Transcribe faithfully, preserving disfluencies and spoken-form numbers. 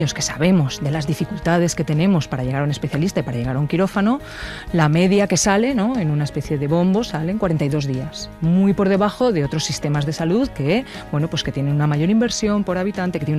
los que sabemos de las dificultades que tenemos para llegar a un especialista y para llegar a un quirófano, la media que sale, ¿no?, en una especie de bombo sale en cuarenta y dos días, muy por debajo de otros sistemas de salud que, bueno, pues que tienen una mayor inversión por habitante, que tienen una